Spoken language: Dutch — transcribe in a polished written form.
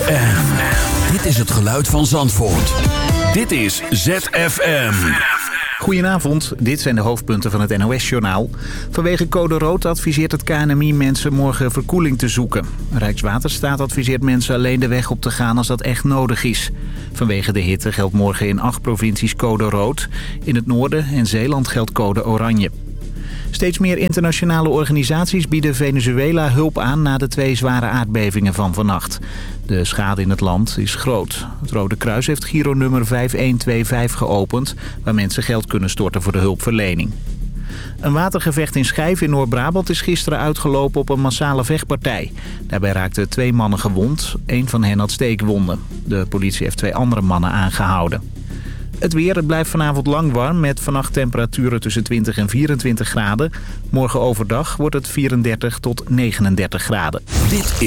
ZFM. Dit is het geluid van Zandvoort. Dit is ZFM. Goedenavond, dit zijn de hoofdpunten van het NOS-journaal. Vanwege code rood adviseert het KNMI mensen morgen verkoeling te zoeken. Rijkswaterstaat adviseert mensen alleen de weg op te gaan als dat echt nodig is. Vanwege de hitte geldt morgen in 8 provincies code rood. In het noorden en Zeeland geldt code oranje. Steeds meer internationale organisaties bieden Venezuela hulp aan na de 2 zware aardbevingen van vannacht. De schade in het land is groot. Het Rode Kruis heeft Giro-nummer 5125 geopend, waar mensen geld kunnen storten voor de hulpverlening. Een watergevecht in Schijf in Noord-Brabant is gisteren uitgelopen op een massale vechtpartij. Daarbij raakten 2 mannen gewond, 1 van hen had steekwonden. De politie heeft 2 andere mannen aangehouden. Het weer, het blijft vanavond lang warm met vannacht temperaturen tussen 20 en 24 graden. Morgen overdag wordt het 34 tot 39 graden. Dit